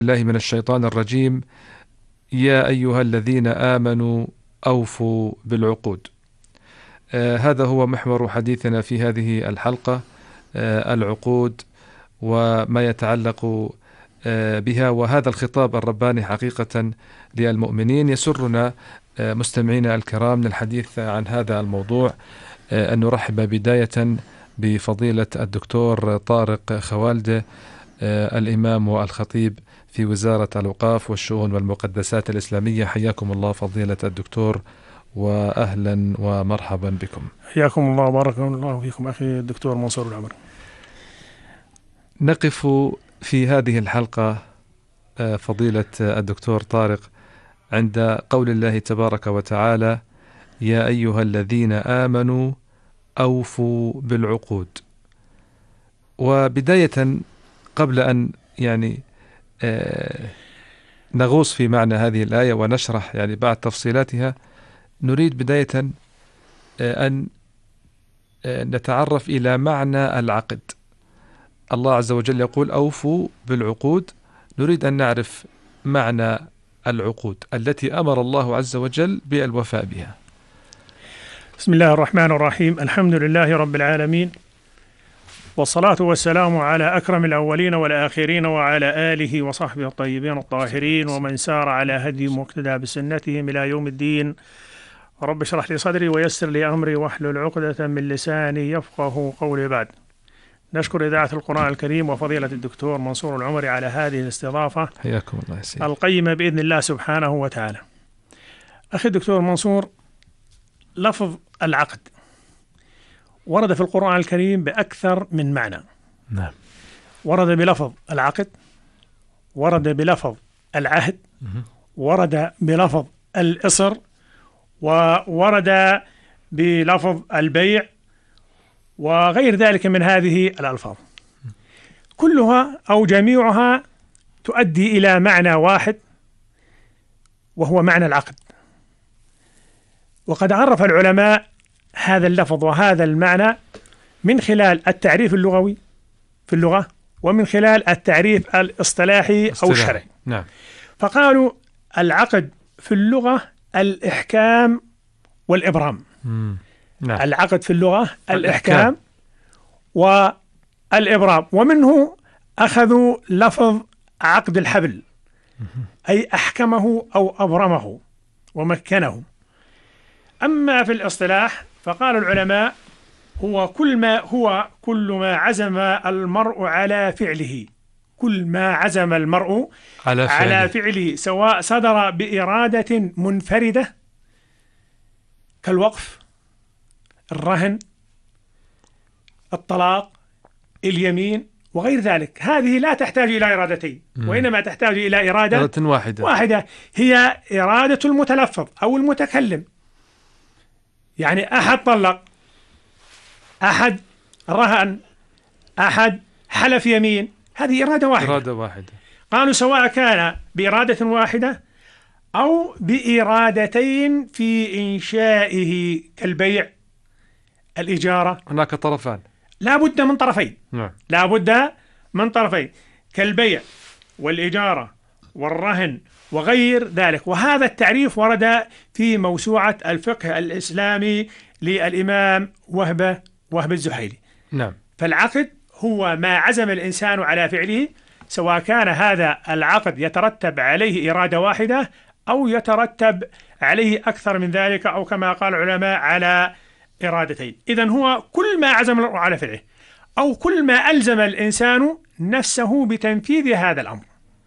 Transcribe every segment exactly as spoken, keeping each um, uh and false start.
الله من الشيطان الرجيم. يا أيها الذين آمنوا أوفوا بالعقود. آه هذا هو محور حديثنا في هذه الحلقة، آه العقود وما يتعلق آه بها، وهذا الخطاب الرباني حقيقة للمؤمنين. يسرنا آه مستمعينا الكرام للحديث عن هذا الموضوع آه أن نرحب بداية بفضيلة الدكتور طارق خوالدة، آه الإمام والخطيب في وزارة الأوقاف والشؤون والمقدسات الإسلامية. حياكم الله فضيلة الدكتور، وأهلا ومرحبا بكم. حياكم الله وبارك الله فيكم أخي الدكتور منصور العمر. نقف في هذه الحلقة فضيلة الدكتور طارق عند قول الله تبارك وتعالى: يا أيها الذين آمنوا أوفوا بالعقود. وبداية قبل أن يعني نغوص في معنى هذه الآية ونشرح يعني بعض تفصيلاتها، نريد بداية أن نتعرف إلى معنى العقد. الله عز وجل يقول أوفوا بالعقود، نريد أن نعرف معنى العقود التي أمر الله عز وجل بالوفاء بها. بسم الله الرحمن الرحيم. الحمد لله رب العالمين، والصلاة والسلام على أكرم الأولين والآخرين وعلى آله وصحبه الطيبين الطاهرين ومن سار على هدي مقتدى بسنتهم إلى يوم الدين. رب اشرح لي صدري ويسر لي أمري واحلل عقدة من لساني يفقه قولي. بعد، نشكر إذاعة القرآن الكريم وفضيلة الدكتور منصور العمري على هذه الاستضافة حياكم الله يا سيدي القيمة بإذن الله سبحانه وتعالى. أخي الدكتور منصور، لفظ العقد ورد في القرآن الكريم بأكثر من معنى. نعم. ورد بلفظ العقد، ورد بلفظ العهد، ورد بلفظ الإصر، وورد بلفظ البيع، وغير ذلك من هذه الألفاظ. كلها أو جميعها تؤدي إلى معنى واحد، وهو معنى العقد. وقد عرف العلماء هذا اللفظ وهذا المعنى من خلال التعريف اللغوي في اللغة، ومن خلال التعريف الاصطلاحي أو الشرعي. نعم. فقالوا العقد في اللغة الإحكام والإبرام. مم. نعم. العقد في اللغة الإحكام والإبرام، ومنه أخذوا لفظ عقد الحبل، أي أحكمه أو أبرمه ومكنه. أما في الاصطلاح فقال العلماء هو كل ما هو كل ما عزم المرء على فعله، كل ما عزم المرء على فعله, على فعله سواء صدر بإرادة منفردة كالوقف، الرهن، الطلاق، اليمين وغير ذلك. هذه لا تحتاج إلى إرادتين، وإنما تحتاج إلى إرادة واحدة واحدة هي إرادة المتلفظ أو المتكلم. يعني أحد طلق، أحد رهن، أحد حلف يمين، هذه إرادة واحدة. إرادة واحدة. قالوا سواء كان بإرادة واحدة أو بإرادتين في إنشائه كالبيع، الإجارة. هناك طرفان، لا بد من طرفين. نعم. لا بد من طرفين كالبيع والإجارة والرهن وغير ذلك. وهذا التعريف ورد في موسوعة الفقه الإسلامي للإمام وهبة وهب الزحيلي. نعم. فالعقد هو ما عزم الإنسان على فعله، سواء كان هذا العقد يترتب عليه إرادة واحدة أو يترتب عليه أكثر من ذلك، أو كما قال العلماء على إرادتين. إذن هو كل ما عزم المرء على فعله، أو كل ما ألزم الإنسان نفسه بتنفيذ هذا الأمر،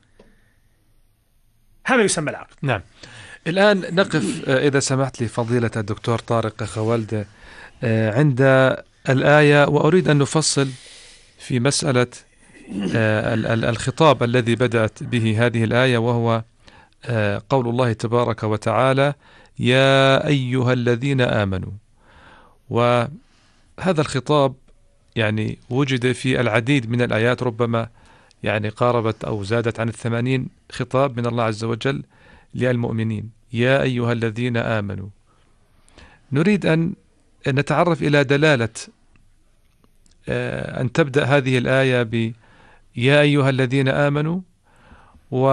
هذا يسمى العقد. نعم. الآن نقف إذا سمحت لي فضيلة الدكتور طارق خوالدة عند الآية، وأريد أن نفصل في مسألة الخطاب الذي بدأت به هذه الآية، وهو قول الله تبارك وتعالى: يا أيها الذين آمنوا. وهذا الخطاب يعني وجد في العديد من الآيات، ربما يعني قاربت أو زادت عن الثمانين خطاب من الله عز وجل للمؤمنين. يا أيها الذين آمنوا. نريد أن نتعرف إلى دلالة أن تبدأ هذه الآية ب يا أيها الذين آمنوا